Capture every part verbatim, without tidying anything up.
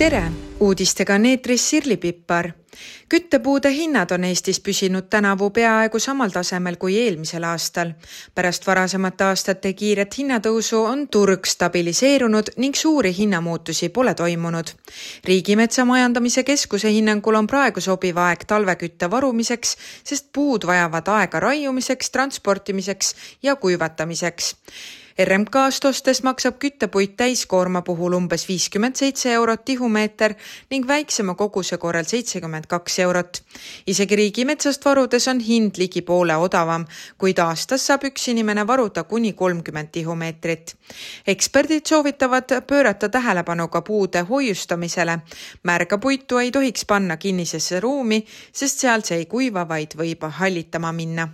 Tere! Uudistega on eetris Sirli Pippar. Küttepuude hinnad on Eestis püsinud tänavu peaaegu samal tasemel kui eelmisel aastal. Pärast varasemate aastate kiiret hinnatõusu on turg stabiliseerunud ning suuri hinnamuutusi pole toimunud. Riigimetsa majandamise keskuse hinnangul on praegu sobiv aeg talvekütte varumiseks, sest puud vajavad aega raiumiseks, transportimiseks ja kuivatamiseks. R M K-st ostes maksab küttepuit täiskoorma puhul umbes viiskümmend seitse eurot tihumeeter ning väiksema koguse korral seitsekümmend kaks eurot. Isegi riigimetsast varudes on hind ligi poole odavam, kuid aastas saab üks inimene varuda kuni kolmkümmend tihumeetrit. Eksperdid soovitavad pöörata tähelepanu ka puude hoiustamisele. Märga puitu ei tohiks panna kinnisesse ruumi, sest seal see ei kuiva, vaid võib hallitama minna.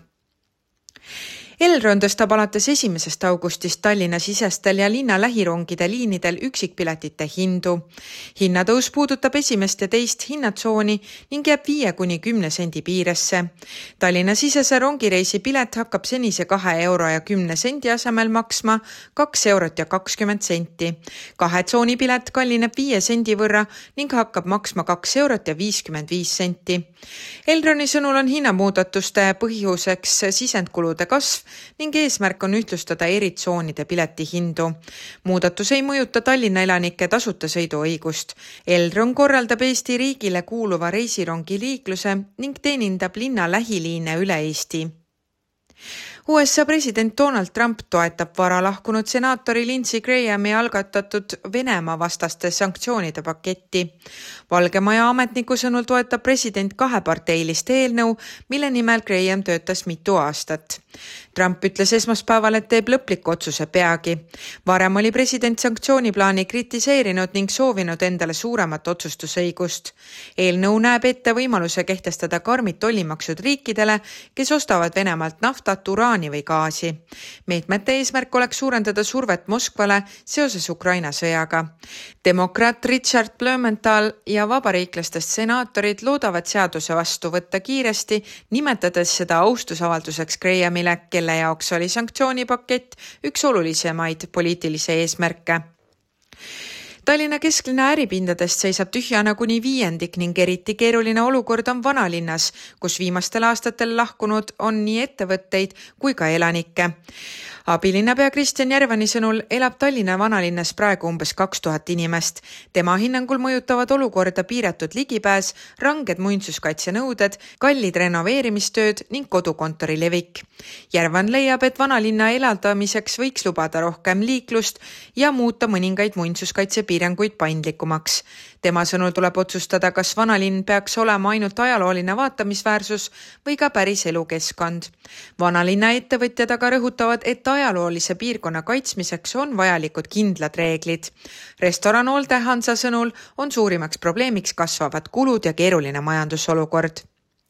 Elron tõstab alates esimesest augustist Tallinna sisestel ja linna lähirongide liinidel üksikpiletite hindu. Hinnatõus puudutab esimest ja teist hinnatsooni ning jääb viie kuni kümne sendi piiresse. Tallinna sisese rongireisi pilet hakkab senise kahe euro ja kümne sendi asemel maksma kaks eurot ja kakskümmend senti. Kahe tsooni pilet kallineb viie sendi võrra ning hakkab maksma kaks eurot ja viiskümmend viis senti. Elroni sõnul on hinnamuudatuste põhjuseks sisendkulude kasv ning eesmärk on ühtlustada eri tsoonide pileti hindu. Muudatus ei mõjuta Tallinna elanike tasuta sõiduõigust. Elron korraldab Eesti riigile kuuluva reisirongi liikluse ning teenindab linna lähiliine üle Eesti. U S A president Donald Trump toetab vara lahkunud senaatori Lindsey Grahami algatatud Venemaa vastaste sanktsioonide paketti. Valge Maja ametniku sõnul toetab president kaheparteilist eelnõu, mille nimel Graham töötas mitu aastat. Trump ütles esmaspäeval, et teeb lõpliku otsuse peagi. Varem oli president sanktsiooniplaani kritiseerinud ning soovinud endale suuremat otsustusõigust. Eelnõu näeb ette võimaluse kehtestada karmid tollimaksud riikidele, kes ostavad Venemaalt naftat, uraani või gaasi. Meetmete eesmärk oleks suurendada survet Moskvale seoses Ukraina sõjaga. Demokraat Richard Blumenthal ja vabariiklastest senaatorid loodavad seaduse vastu võtta kiiresti, nimetades seda austusavalduseks Grahamile, kelle jaoks oli sanktsioonipakett üks olulisemaid poliitilise eesmärke. Tallinna kesklinna äripindadest seisab tühjana kuni viiendik ning eriti keeruline olukord on vanalinnas, kus viimastel aastatel lahkunud on nii ettevõtteid kui ka elanikke. Abilinnapea Kristjan Järvani sõnul elab Tallinna vanalinnas praegu umbes kaks tuhat inimest. Tema hinnangul mõjutavad olukorda piiratud ligipääs, ranged muinsuskaitsenõuded, kallid renoveerimistööd ning kodukontori levik. Järvan leiab, et vanalinna elavdamiseks võiks lubada rohkem liiklust ja muuta mõningaid muinsuskaitse piiranguid paindlikumaks. Tema sõnul tuleb otsustada, kas vanalinn peaks olema ainult ajalooline vaatamisväärsus või ka päris elukeskkond. Vanalinna ettevõtjad aga rõhutavad, et ajaloolise piirkonna kaitsmiseks on vajalikud kindlad reeglid. Restoran Olde Hansa sõnul on suurimaks probleemiks kasvavad kulud ja keeruline majandusolukord.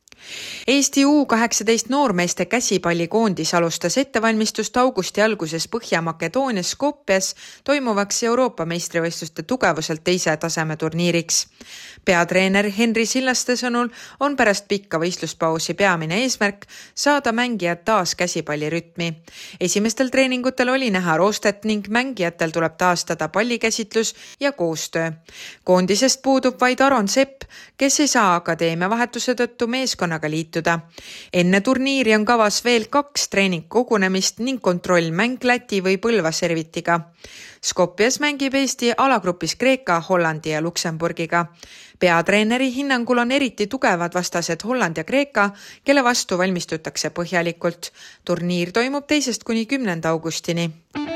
Eesti U kaheksateist noormeeste käsipallikoondis alustas ettevalmistust augusti alguses Põhja-Makedoonias Skopjes toimuvaks Euroopa meistrivõistluste tugevuselt teise taseme turniiriks. Peatreener Henri Sillaste sõnul on pärast pikka võistluspausi peamine eesmärk saada mängijad taas käsipallirütmi. Esimestel treeningutel oli näha roostet ning mängijatel tuleb taastada pallikäsitlus ja koostöö. Koondisest puudub vaid Aron Sepp, kes ei saa akadeemia vahetuse tõttu meeskonnaga liituda. Enne turniiri on kavas veel kaks treeningkogunemist ning kontrollmäng Läti või Põlva servitiga. Skopjes mängib Eesti alagrupis Kreeka, Hollandi ja Luksemburgiga. Peatreeneri hinnangul on eriti tugevad vastased Holland ja Kreeka, kelle vastu valmistutakse põhjalikult. Turniir toimub teisest kuni kümnenda augustini.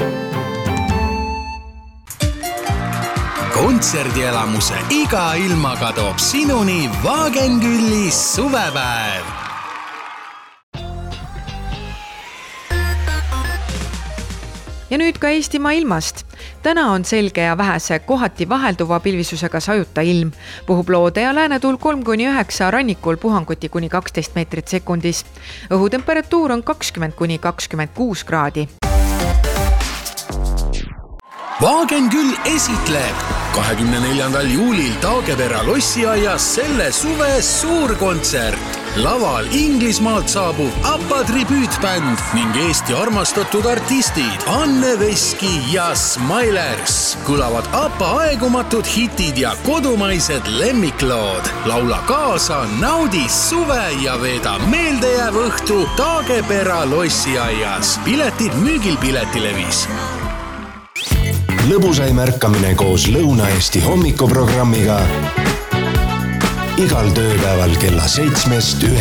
Kontserdielamuse iga ilmaga toob sinuni Wagenkülli suvepäev. Ja nüüd ka Eestimaa ilmast. Täna on selge ja vähese kohati vahelduva pilvisusega sajuta ilm. Puhub loode ja läänetuul kolm kuni üheksa, rannikul puhanguti kuni kaksteist meetrit sekundis. Õhutemperatuur on kakskümmend kuni kakskümmend kuus kraadi. Wagenküll esitleb kahekümne neljandal juulil Taagepera lossiaias selle suve suurkontsert. laval Inglismaalt saabuv ABBA tribüütbänd ning Eesti armastatud artistid Anne Veski ja Smilers. Kõlavad ABBA aegumatud hitid ja kodumaised lemmiklood. Laula kaasa, naudi suve ja veeda meeldejääv õhtu Taagepera lossiaias. Piletid müügil Piletilevis. Lõbusaim ärkamine koos Lõuna-Eesti hommikuprogrammiga igal tööpäeval kella seitsmest ühe.